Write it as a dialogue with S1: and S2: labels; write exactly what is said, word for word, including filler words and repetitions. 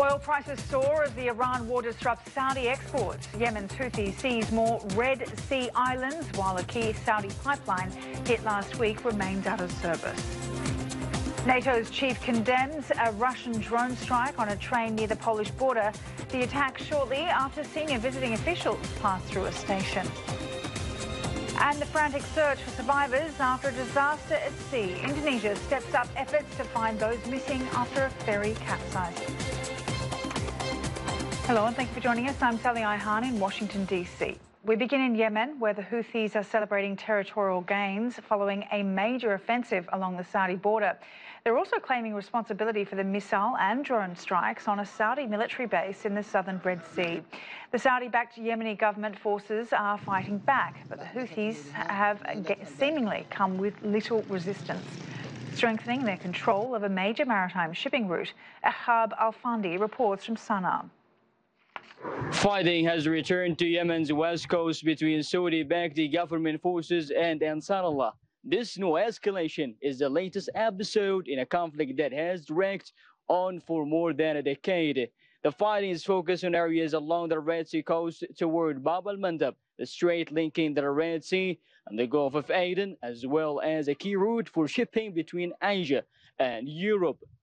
S1: Oil prices soar as the Iran war disrupts Saudi exports. Yemen's Houthis seize more Red Sea islands, while a key Saudi pipeline hit last week remains out of service. NATO's chief condemns a Russian drone strike on a train near the Polish border. The attack shortly after senior visiting officials passed through a station. And the frantic search for survivors after a disaster at sea. Indonesia steps up efforts to find those missing after a ferry capsized. Hello and thank you for joining us. I'm Sally Ihan in Washington, D C. We begin in Yemen, where the Houthis are celebrating territorial gains following a major offensive along the Saudi border. They're also claiming responsibility for the missile and drone strikes on a Saudi military base in the southern Red Sea. The Saudi-backed Yemeni government forces are fighting back, but the Houthis have seemingly come with little resistance, strengthening their control of a major maritime shipping route. Ahab Al-Fandi reports from Sana'a.
S2: Fighting has returned to Yemen's west coast between Saudi-backed government forces and Ansarallah. This new escalation is the latest episode in a conflict that has dragged on for more than a decade. The fighting is focused on areas along the Red Sea coast toward Bab al-Mandab, the strait linking the Red Sea and the Gulf of Aden, as well as a key route for shipping between Asia and Europe.